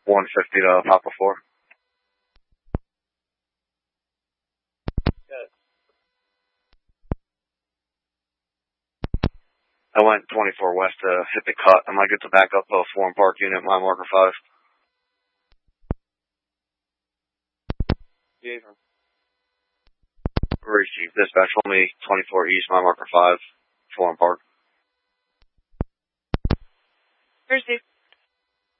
150 to Papa 4. Yes. I went 24 west to hit the cut. I might get to back up a Forum Park unit, mile marker 5. Yeah. Receive dispatch for me, 24 east, mile marker 5, Forum Park. Receive.